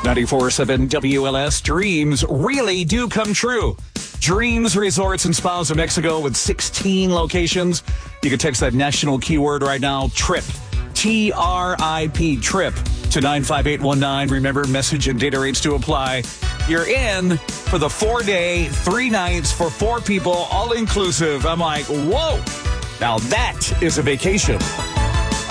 94.7 WLS, dreams really do come true. Dreams Resorts and Spas of Mexico with 16 locations. You can text that national keyword right now, TRIP, T-R-I-P, TRIP, to 95819. Remember, message and data rates to apply. You're in for the 4-day, 3 nights for 4 people, all inclusive. I'm like, whoa, now that is a vacation.